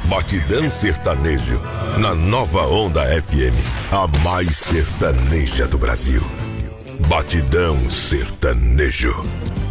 Batidão Sertanejo, na Nova Onda FM, a mais sertaneja do Brasil. Batidão Sertanejo.